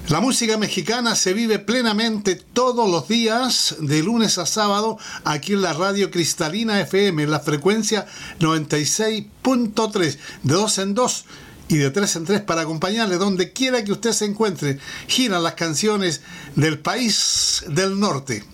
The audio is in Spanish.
La música mexicana se vive plenamente todos los días, de lunes a sábado, aquí en la Radio Cristalina FM, en la frecuencia 96.3, de 2 en 2 y de 3 en 3, para acompañarle donde quiera que usted se encuentre. Giran las canciones del país del norte.